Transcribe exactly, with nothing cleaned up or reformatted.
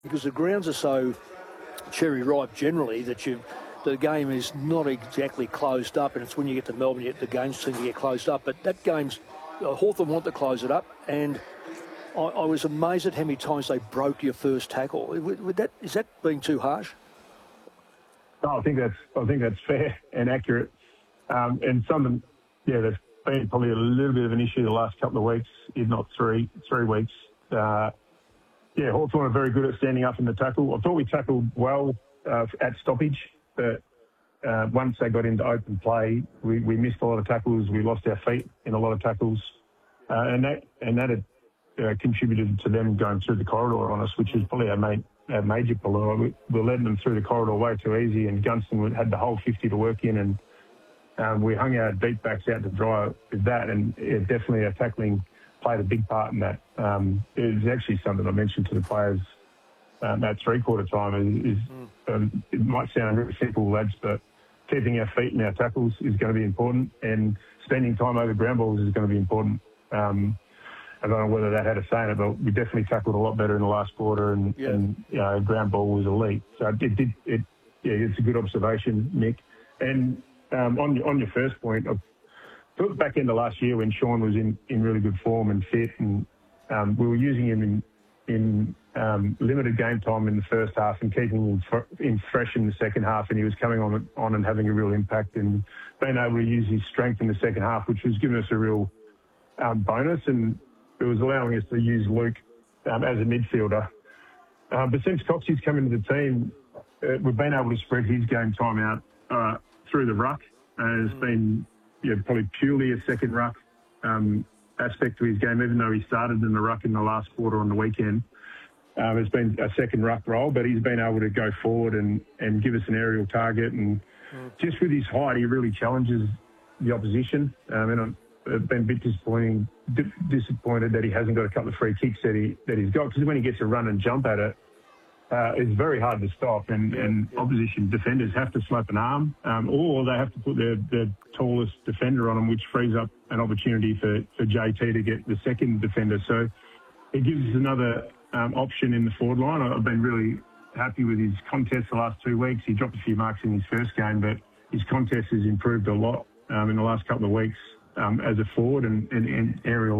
because the grounds are so cherry ripe generally that you the game is not exactly closed up, and it's when you get to Melbourne, you get, the games seem to get closed up. But that game's uh, Hawthorn want to close it up, and I, I was amazed at how many times they broke your first tackle. Would, would that is that being too harsh? No, I think that's I think that's fair and accurate. Um, and some, yeah, there's been probably a little bit of an issue the last couple of weeks, if not three three weeks. Uh, yeah, Hawthorn are very good at standing up in the tackle. I thought we tackled well uh, at stoppage, but uh, once they got into open play, we, we missed a lot of tackles. We lost our feet in a lot of tackles, uh, and that and that had uh, contributed to them going through the corridor on us, which is probably our main. Our major pull. We were letting them through the corridor way too easy, and Gunston had the whole fifty to work in, and um, we hung our deep backs out to dry with that, and yeah, definitely our tackling played a big part in that. Um, it was actually something I mentioned to the players um, at three-quarter time. Is, is um, it might sound really simple, lads, but keeping our feet in our tackles is going to be important, and spending time over ground balls is going to be important. Um, I don't know whether that had a say in it, but we definitely tackled a lot better in the last quarter, and, yeah. and you know, ground ball was elite. So it did, it, yeah, it's a good observation, Nick. And um, on on your first point, I thought back into last year when Sean was in, in really good form and fit, and um, we were using him in in um, limited game time in the first half and keeping him fr- in fresh in the second half, and he was coming on on and having a real impact and being able to use his strength in the second half, which was giving us a real um, bonus, and it was allowing us to use Luke um, as a midfielder. Um, but since Coxie's come into the team, uh, we've been able to spread his game time out uh, through the ruck. Uh, it's been yeah, probably purely a second ruck um, aspect to his game, even though he started in the ruck in the last quarter on the weekend. Um, it's been a second ruck role, but he's been able to go forward and, and give us an aerial target. And mm. just with his height, he really challenges the opposition. Um, and I'm, I've been a bit disappointing, d- disappointed that he hasn't got a couple of free kicks that, he, that he's got, because when he gets a run and jump at it, uh, it's very hard to stop, and, yeah, and yeah. opposition defenders have to slap an arm, um, or they have to put their, their tallest defender on him, which frees up an opportunity for, for J T to get the second defender. So it gives us another um, option in the forward line. I've been really happy with his contests the last two weeks. He dropped a few marks in his first game, but his contest has improved a lot um, in the last couple of weeks um, as a forward and, and, and aerial